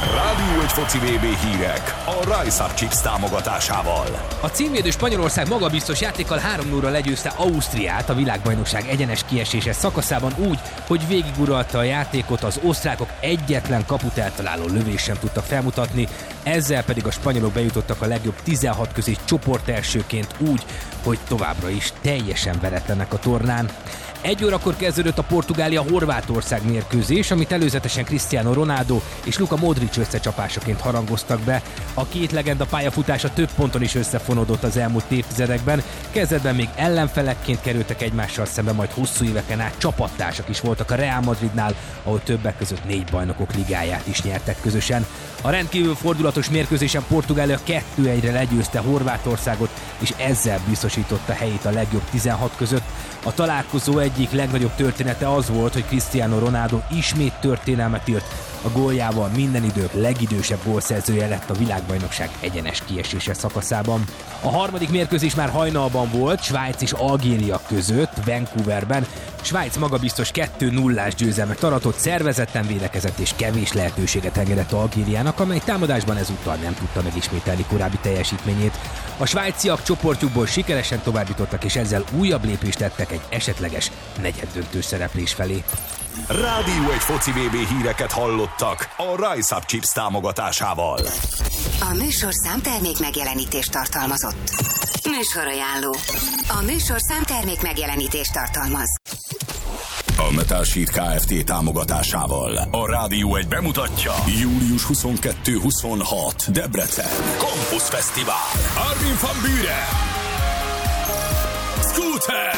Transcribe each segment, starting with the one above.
Rádió 1 foci VB hírek a Rise Up Chips támogatásával. A címvédő Spanyolország magabiztos játékkal 3-0-ra legyőzte Ausztriát a világbajnokság egyenes kieséses szakaszában úgy, hogy végiguralta a játékot, az osztrákok egyetlen kaput eltaláló lövést sem tudtak felmutatni, ezzel pedig a spanyolok bejutottak a legjobb 16 közé csoportelsőként úgy, hogy továbbra is teljesen veretlenek a tornán. 1 órakor kezdődött a Portugália-Horvátország mérkőzés, amit előzetesen Cristiano Ronaldo és Luka Modric összecsapásaként harangoztak be. A két legenda pályafutása több ponton is összefonódott az elmúlt évtizedekben. Kezdetben még ellenfelekként kerültek egymással szembe, majd hosszú éveken át csapattársak is voltak a Real Madridnál, ahol többek között 4 bajnokok ligáját is nyertek közösen. A rendkívül fordulatos mérkőzésen Portugália 2-1-re legyőzte Horvátországot, és ezzel biztosította helyét a legjobb 16 között. A találkozó egyik legnagyobb története az volt, hogy Cristiano Ronaldo ismét történelmet írt. A góljával minden idők legidősebb gólszerzője lett a világbajnokság egyenes kiesése szakaszában. A harmadik mérkőzés már hajnalban volt, Svájc és Algéria között, Vancouverben. Svájc magabiztos 2-0-ás győzelmet aratott, szervezetten védekezett és kevés lehetőséget engedett Algériának, amely támadásban ezúttal nem tudta megismételni korábbi teljesítményét. A svájciak csoportjukból sikeresen továbbjutottak, és ezzel újabb lépést tettek egy esetleges negyeddöntős szereplés felé. Rádió 1 foci VB híreket hallottak a Rise Up Chips támogatásával. A műsorszám termék megjelenítést tartalmazott. Műsorajánló. A műsorszám termék megjelenítést tartalmaz. A Metal Sheet Kft. Támogatásával a Rádió 1 bemutatja július 22-26 Debrecen Campus Fesztivál. Armin van Buuren, Scooter,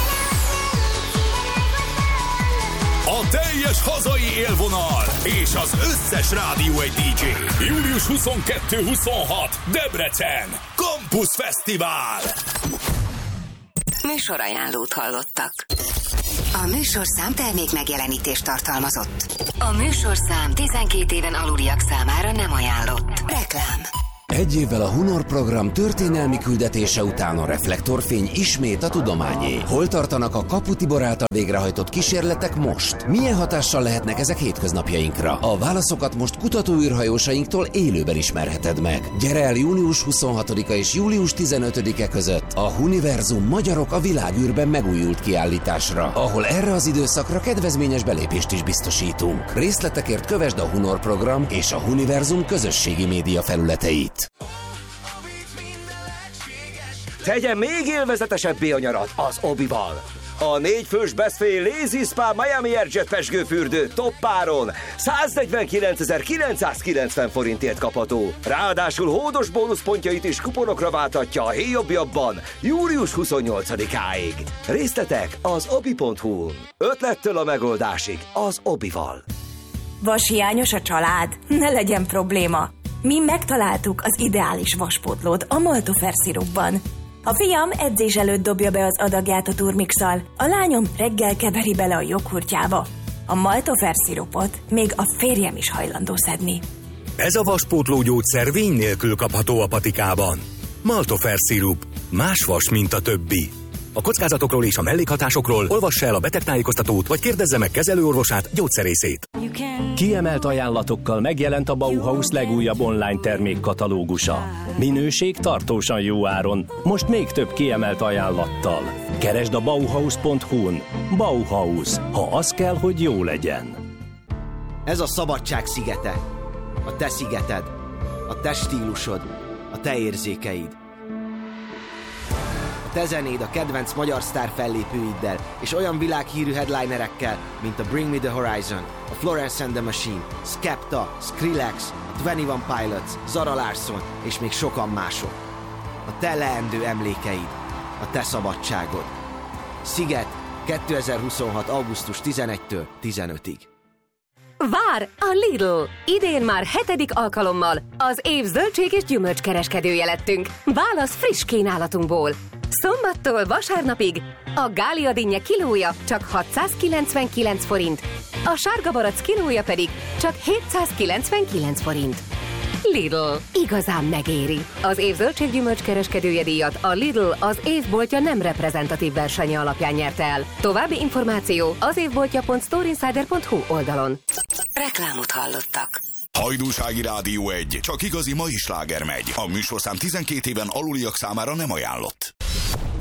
a teljes hazai élvonal és az összes Rádió 1 DJ. Július 22-26 Debrecen Campus Fesztivál. Műsorajánlót hallottak. A műsorszám termék megjelenítést tartalmazott. A műsorszám 12 éven aluliak számára nem ajánlott. Reklám. Egy évvel a Hunor program történelmi küldetése után a reflektorfény ismét a tudományé. Hol tartanak a Kapu Tibor által végrehajtott kísérletek most? Milyen hatással lehetnek ezek hétköznapjainkra? A válaszokat most kutatóűrhajósainktól élőben ismerheted meg. Gyere el június 26-a és július 15-e között a Huniverzum Magyarok a világűrben megújult kiállításra, ahol erre az időszakra kedvezményes belépést is biztosítunk. Részletekért kövesd a Hunor program és a Huniverzum közösségi média felületeit. Tegyen még élvezetesebbé a nyarat az Obival. A 4 fős Best Way Lazy Spa Miami Airjet pezsgőfürdő toppáron 149.990 forintért kapható. Ráadásul hódos bónuszpontjait is kuponokra válthatja a héjobbjabban július 28-áig. Részletek az obi.hu-n. Ötlettől a megoldásig az Obival. Vashiányos a család? Ne legyen probléma. Mi megtaláltuk az ideális vaspótlót a Maltofer szirupban. A fiam edzés előtt dobja be az adagját a turmixal, a lányom reggel keveri bele a joghurtjába. A Maltofer szirupot még a férjem is hajlandó szedni. Ez a vaspótló gyógyszer vény nélkül kapható a patikában. Maltofer szirup. Más vas, mint a többi. A kockázatokról és a mellékhatásokról olvassa el a betegtájékoztatót, vagy kérdezze meg kezelőorvosát, gyógyszerészét. Kiemelt ajánlatokkal megjelent a Bauhaus legújabb online termékkatalógusa. Minőség tartósan jó áron, most még több kiemelt ajánlattal. Keresd a Bauhaus.hu-n. Bauhaus, ha az kell, hogy jó legyen. Ez a szabadság szigete. A te szigeted, a te stílusod, a te érzékeid. A te zenéd a kedvenc magyar sztár fellépőiddel és olyan világhírű headlinerekkel, mint a Bring Me The Horizon, a Florence and the Machine, Skepta, Skrillex, a 21 Pilots, Zara Larsson és még sokan mások. A te leendő emlékeid, a te szabadságod. Sziget 2026. augusztus 11-től 15-ig. Vár a Lidl! Idén már 7. alkalommal az év zöldség és gyümölcskereskedője lettünk. Válasz friss kínálatunkból. Szombattól vasárnapig a gália dinnye kilója csak 699 forint, a sárga barack kilója pedig csak 799 forint. Lidl. Igazán megéri. Az év zöldséggyümölcs kereskedője díjat a Lidl az évboltja nem reprezentatív versenye alapján nyerte el. További információ az évboltja.storeinsider.hu oldalon. Reklámot hallottak. Hajdúsági Rádió 1, csak igazi mai sláger megy. A műsorszám 12 éven aluliak számára nem ajánlott.